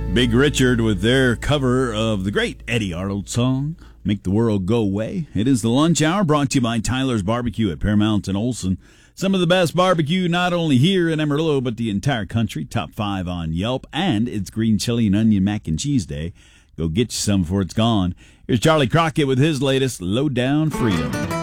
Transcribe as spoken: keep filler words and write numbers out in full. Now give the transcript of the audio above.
Big Richard with their cover of the great Eddie Arnold song, Make the World Go Away. It is the lunch hour brought to you by Tyler's Barbecue at Paramount and Olson. Some of the best barbecue not only here in Amarillo, but the entire country. Top five on Yelp, and it's green chili and onion mac and cheese day. Go get you some before it's gone. Here's Charlie Crockett with his latest Low Down Freedom.